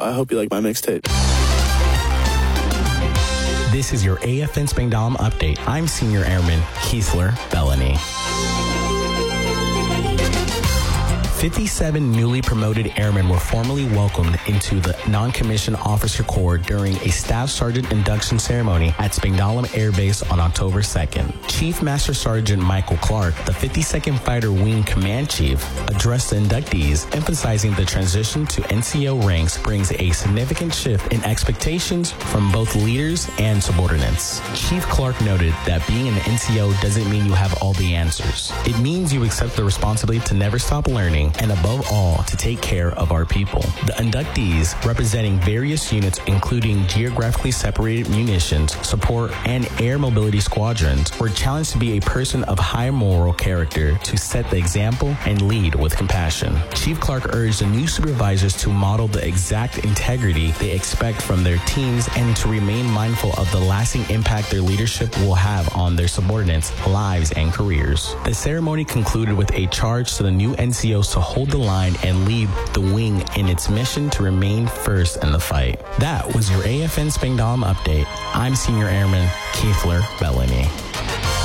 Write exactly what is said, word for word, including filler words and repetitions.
I hope you like my mixtape. This is your A F N Spangdahlem update. I'm Senior Airman Keithler Bellany. fifty-seven newly promoted airmen were formally welcomed into the Non-Commissioned Officer Corps during a Staff Sergeant induction ceremony at Spangdahlem Air Base on October second. Chief Master Sergeant Michael Clark, the fifty-second Fighter Wing Command Chief, addressed the inductees, emphasizing the transition to N C O ranks brings a significant shift in expectations from both leaders and subordinates. Chief Clark noted that being an N C O doesn't mean you have all the answers. It means you accept the responsibility to never stop learning and above all, to take care of our people. The inductees, representing various units including geographically separated munitions, support, and air mobility squadrons, were challenged to be a person of high moral character to set the example and lead with compassion. Chief Clark urged the new supervisors to model the exact integrity they expect from their teams and to remain mindful of the lasting impact their leadership will have on their subordinates' lives and careers. The ceremony concluded with a charge to the new N C Os to hold the line and lead the wing in its mission to remain first in the fight. That was your A F N Spangdahlem update. I'm Senior Airman Keithler Bellany.